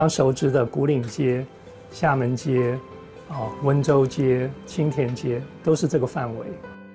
常熟知的牯岭街、厦门街、温州街、青田街，都是这个范围。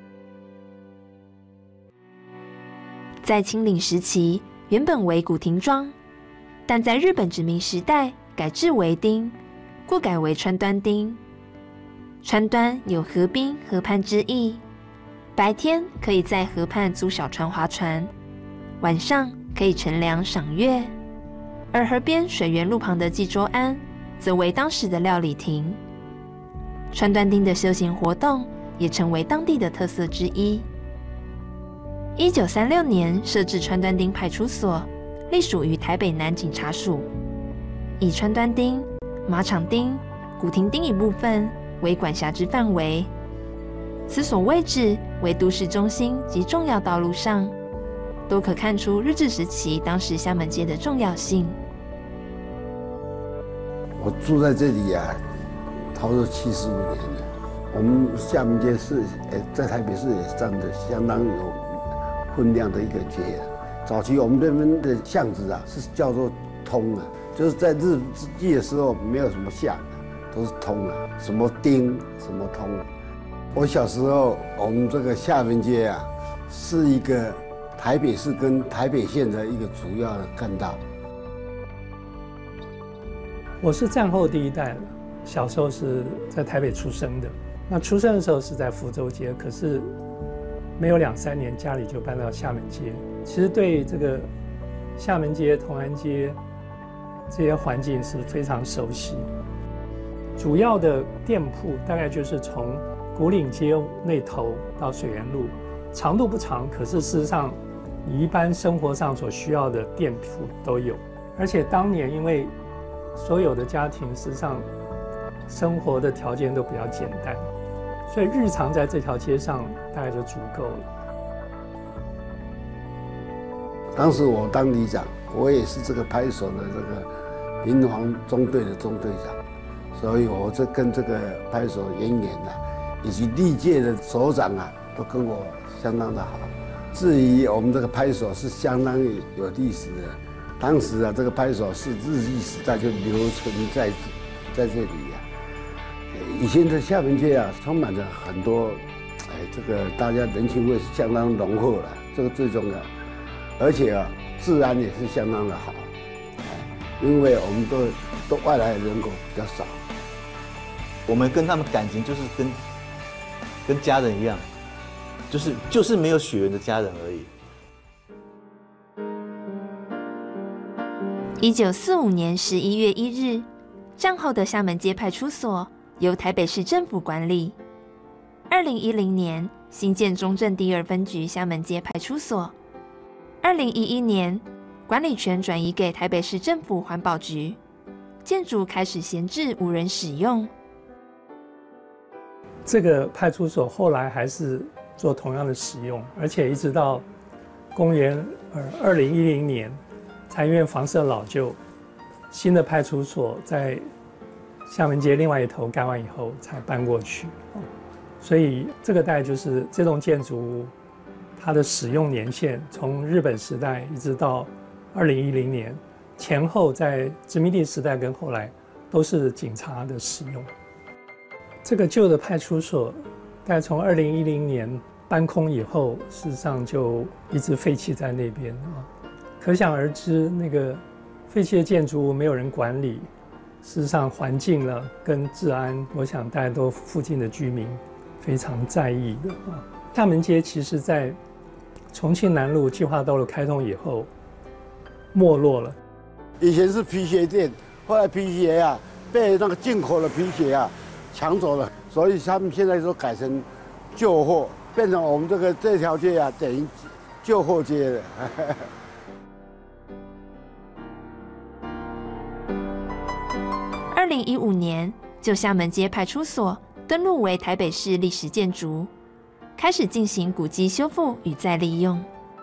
在清领时期，原本为古亭庄，但在日本殖民时代改制为町，故改为川端町。川端有河滨、河畔之意，白天可以在河畔租小船划船，晚上可以乘凉赏月。而河边水源路旁的济州庵，则为当时的料理亭。川端町的休闲活动也成为当地的特色之一。1936年设置川端町派出所，隶属于台北南警察署，以川端町、马场町、古亭町一部分为管辖之范围。此所位置为都市中心及重要道路上，都可看出日治时期当时厦门街的重要性。 我住在这里差不多75年了。我们厦门街是在台北市也占着相当有分量的一个街。早期我们这边的巷子是叫做通就是在日治记的时候没有什么巷都是通什么町什么通。我小时候，我们这个厦门街是一个台北市跟台北县的一个主要的干道。 我是战后第一代了，小时候是在台北出生的。那出生的时候是在福州街，可是没有2、3年，家里就搬到厦门街。其实对这个厦门街、同安街这些环境是非常熟悉。主要的店铺大概就是从牯岭街那头到水源路，长度不长，可是事实上你一般生活上所需要的店铺都有。而且当年因为所有的家庭事实上生活的条件都比较简单，所以日常在这条街上大概就足够了。 当时我当里长，我也是这个派出所的这个民防中队的中队长，所以我这跟这个派出所人员以及历届的首长都跟我相当的好。至于我们这个派出所是相当有历史的，当时这个派出所是日据时代就留存在这里以前的厦门街充满着很多，这个大家人情味是相当浓厚了，这个最重要。而且治安也是相当的好，因为我们都外来人口比较少， 我们跟他们感情就是跟家人一样，就是没有血缘的家人而已。1945年11月1日，战后的厦门街派出所由台北市政府管理。2010年新建中正第2分局厦门街派出所。2011年，管理权转移给台北市政府环保局，建筑开始闲置无人使用。 这个派出所后来还是做同样的使用，而且一直到公元2010年，才因为房舍老旧，新的派出所在厦门街另外一头盖完以后才搬过去。所以这个大概就是这栋建筑物它的使用年限，从日本时代一直到2010年前后，在殖民地时代跟后来都是警察的使用。这个旧的派出所，大概从2010年搬空以后，事实上就一直废弃在那边可想而知，那个废弃的建筑物没有人管理，事实上环境跟治安，我想大家都附近的居民非常在意的厦门街其实在重庆南路计划道路开通以后没落了。 以前是皮鞋店，后来皮鞋被那个进口的皮鞋抢走了，所以他们现在都改成旧货，变成我们这条街等于旧货街了。 2015年，旧厦门街派出所登录为台北市历史建筑，开始进行古迹修复与再利用。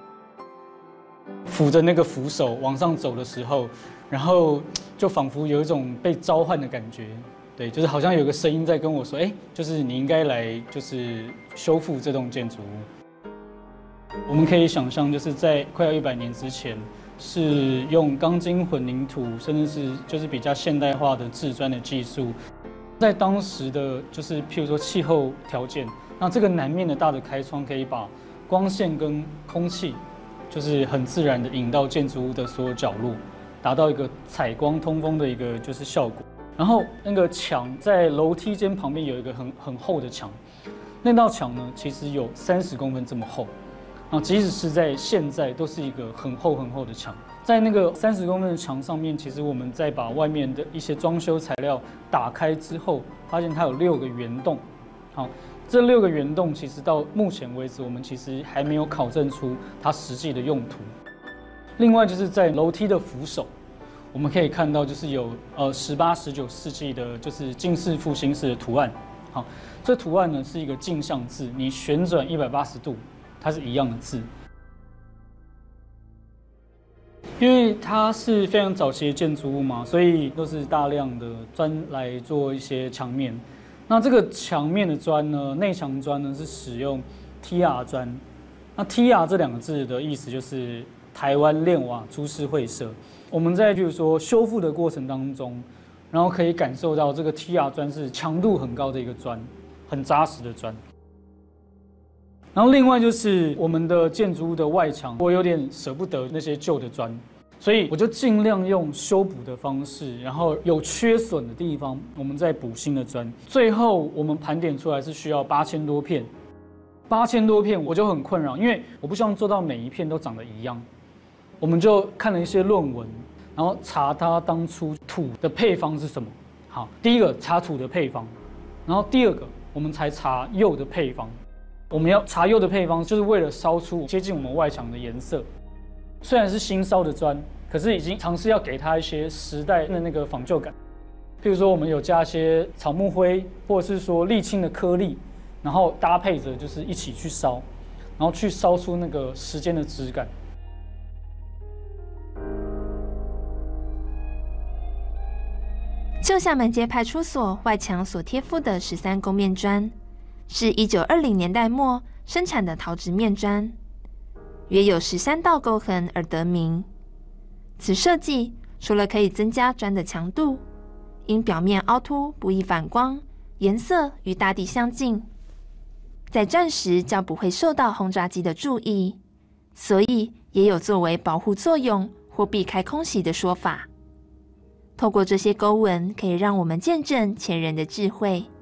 扶着那个扶手往上走的时候，然后就仿佛有一种被召唤的感觉。对，就是好像有个声音在跟我说：“就是你应该来，就是修复这栋建筑物。”我们可以想象，就是在快要100年之前， 是用钢筋混凝土，甚至是就是比较现代化的制砖的技术。在当时的就是譬如说气候条件，那这个南面的大的开窗可以把光线跟空气就是很自然的引到建筑物的所有角落，达到一个采光通风的一个就是效果。然后那个墙在楼梯间旁边有一个很厚的墙，那道墙呢其实有30公分这么厚，啊，即使是在现在都是一个很厚的墙。在那个30公分的墙上面，其实我们再把外面的一些装修材料打开之后，发现它有6个圆洞。好，这6个圆洞其实到目前为止，我们其实还没有考证出它实际的用途。另外就是在楼梯的扶手，我们可以看到就是有18、19世纪的，就是近似复兴式的图案。好，这图案呢是一个镜像字，你旋转180度，它是一样的字。因为它是非常早期的建筑物嘛，所以都是大量的砖来做一些墙面。那这个墙面的砖呢，内墙砖呢是使用 TR 砖。那 TR 这2个字的意思就是台湾炼瓦株式会社。我们在就是说修复的过程当中，然后可以感受到这个 TR 砖是强度很高的一个砖，很扎实的砖。然后另外就是我们的建筑物的外墙，我有点舍不得那些旧的砖，所以我就尽量用修补的方式，然后有缺损的地方，我们再补新的砖。最后我们盘点出来是需要8000多片，8000多片我就很困扰，因为我不希望做到每一片都长得一样。我们就看了一些论文，然后查它当初土的配方是什么。好，第一个查土的配方，然后第2个我们才查釉的配方。我们要查釉的配方，就是为了烧出接近我们外墙的颜色。虽然是新烧的砖，可是已经尝试要给它一些时代的那个仿旧感。譬如说，我们有加一些草木灰，或者是说沥青的颗粒，然后搭配着就是一起去烧，然后去烧出那个时间的质感。 旧厦门街派出所外墙所贴附的13公面砖，是1920年代末生产的陶质面砖，约有13道沟痕而得名。此设计除了可以增加砖的强度，因表面凹凸不易反光，颜色与大地相近，在战时较不会受到轰炸机的注意，所以也有作为保护作用或避开空袭的说法。透过这些沟纹，可以让我们见证前人的智慧。